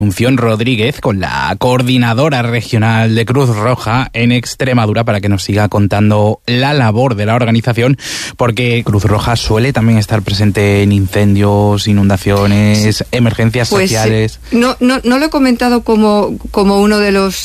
Asunción Rodríguez con la coordinadora regional de Cruz Roja en Extremadura para que nos siga contando la labor de la organización, porque Cruz Roja suele también estar presente en incendios, inundaciones, emergencias sociales. No lo he comentado como uno de los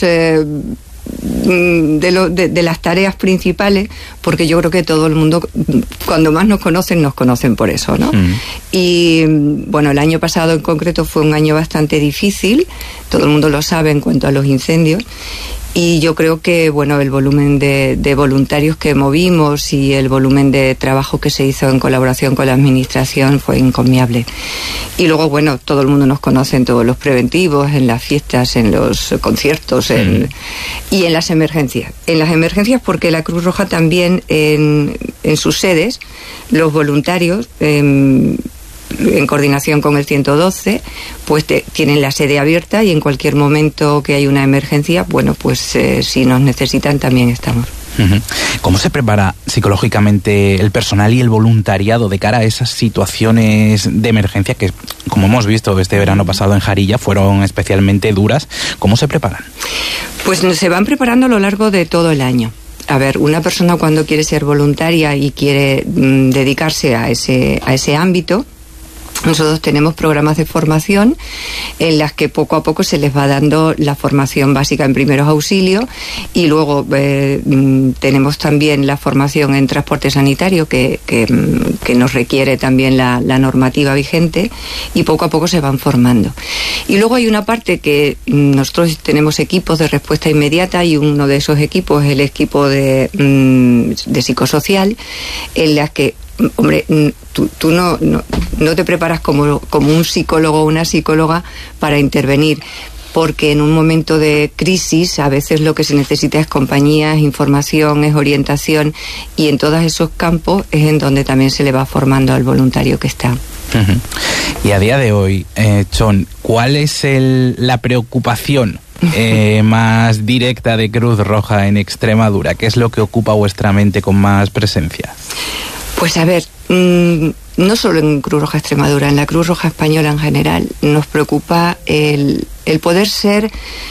de las tareas principales, porque yo creo que todo el mundo, cuando más nos conocen por eso, ¿no? Y bueno, el año pasado en concreto fue un año bastante difícil, todo el mundo lo sabe en cuanto a los incendios, y yo creo que, bueno, el volumen de voluntarios que movimos y el volumen de trabajo que se hizo en colaboración con la administración fue encomiable. Y luego, bueno, todo el mundo nos conoce en todos los preventivos, en las fiestas, en los conciertos y en las emergencias. En las emergencias porque la Cruz Roja también en sus sedes, los voluntarios, en coordinación con el 112, pues tienen la sede abierta y en cualquier momento que hay una emergencia, bueno, pues si nos necesitan también estamos. ¿Cómo se prepara psicológicamente el personal y el voluntariado de cara a esas situaciones de emergencia que, como hemos visto este verano pasado en Jarilla, fueron especialmente duras? ¿Cómo se preparan? Pues se van preparando a lo largo de todo el año. A ver, una persona cuando quiere ser voluntaria y quiere dedicarse a ese ámbito, nosotros tenemos programas de formación en las que poco a poco se les va dando la formación básica en primeros auxilios y luego tenemos también la formación en transporte sanitario que nos requiere también la normativa vigente y poco a poco se van formando. Y luego hay una parte que nosotros tenemos equipos de respuesta inmediata y uno de esos equipos es el equipo de psicosocial, en las que, hombre, tú no te preparas como un psicólogo o una psicóloga para intervenir, porque en un momento de crisis a veces lo que se necesita es compañía, es información, es orientación, y en todos esos campos es en donde también se le va formando al voluntario que está. Y a día de hoy, Chon, ¿cuál es la preocupación más directa de Cruz Roja en Extremadura? ¿Qué es lo que ocupa vuestra mente con más presencia? Pues a ver, no solo en Cruz Roja Extremadura, en la Cruz Roja Española en general, nos preocupa el poder ser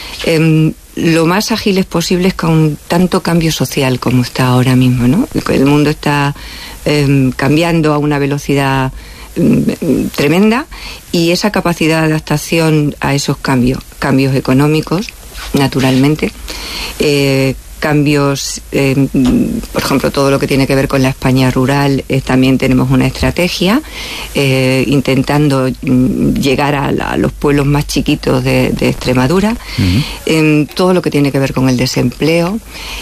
lo más ágiles posibles con tanto cambio social como está ahora mismo, ¿no? El mundo está cambiando a una velocidad tremenda, y esa capacidad de adaptación a esos cambios económicos, naturalmente, cambios, por ejemplo, todo lo que tiene que ver con la España rural, también tenemos una estrategia intentando llegar a los pueblos más chiquitos de Extremadura, todo lo que tiene que ver con el desempleo,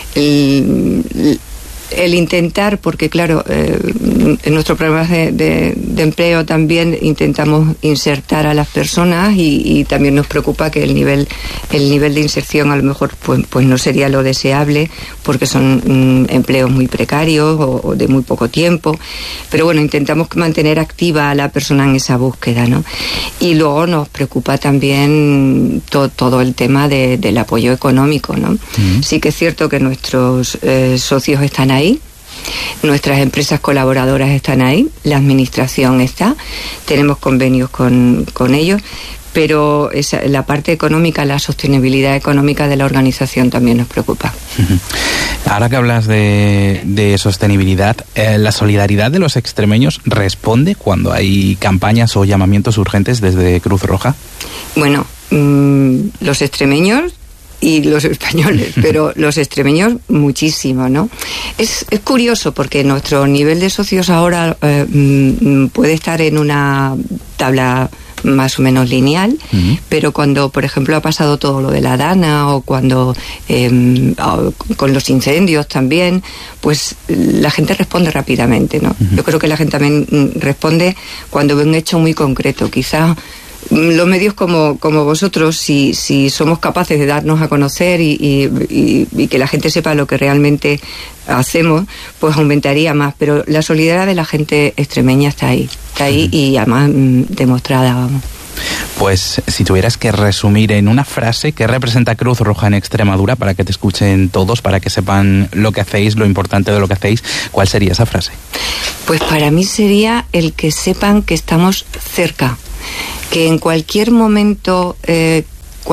el intentar, porque claro, en nuestros programas de empleo también intentamos insertar a las personas y también nos preocupa que el nivel de inserción a lo mejor pues no sería lo deseable, porque son empleos muy precarios o de muy poco tiempo, pero bueno, intentamos mantener activa a la persona en esa búsqueda, ¿no? Y luego nos preocupa también todo el tema del apoyo económico, ¿no? Sí que es cierto que nuestros socios están ahí, nuestras empresas colaboradoras están ahí, la administración está, tenemos convenios con ellos, pero la parte económica, la sostenibilidad económica de la organización también nos preocupa. Ahora que hablas de sostenibilidad, ¿la solidaridad de los extremeños responde cuando hay campañas o llamamientos urgentes desde Cruz Roja? Bueno, los extremeños y los españoles, pero los extremeños muchísimo, ¿no? Es curioso porque nuestro nivel de socios ahora puede estar en una tabla más o menos lineal, pero cuando, por ejemplo, ha pasado todo lo de la Dana o cuando con los incendios también, pues la gente responde rápidamente, ¿no? Yo creo que la gente también responde cuando ve un hecho muy concreto. Quizás los medios como vosotros, si somos capaces de darnos a conocer y que la gente sepa lo que realmente hacemos, pues aumentaría más. Pero la solidaridad de la gente extremeña está ahí y además demostrada, vamos. Pues si tuvieras que resumir en una frase qué representa Cruz Roja en Extremadura, para que te escuchen todos, para que sepan lo que hacéis, lo importante de lo que hacéis, ¿cuál sería esa frase? Pues para mí sería el que sepan que estamos cerca, que en cualquier momento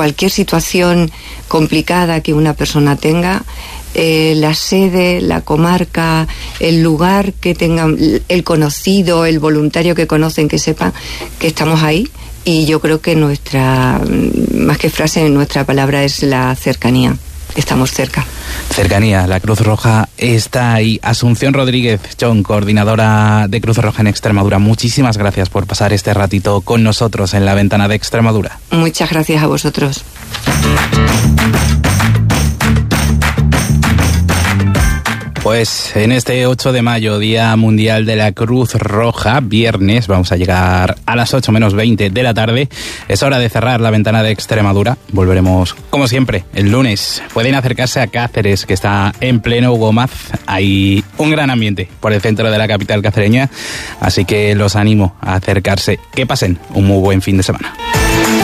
cualquier situación complicada que una persona tenga, la sede, la comarca, el lugar que tengan, el conocido, el voluntario que conocen, que sepan que estamos ahí. Y yo creo que nuestra, más que frase, nuestra palabra es la cercanía. Estamos cerca. Cercanía, la Cruz Roja está ahí. Asunción Rodríguez Chon, coordinadora de Cruz Roja en Extremadura, muchísimas gracias por pasar este ratito con nosotros en La Ventana de Extremadura. Muchas gracias a vosotros. Pues en este 8 de mayo, Día Mundial de la Cruz Roja, viernes, vamos a llegar a las 8 menos 20 de la tarde. Es hora de cerrar La Ventana de Extremadura. Volveremos, como siempre, el lunes. Pueden acercarse a Cáceres, que está en pleno Gómaz. Hay un gran ambiente por el centro de la capital cacereña, así que los animo a acercarse. Que pasen un muy buen fin de semana.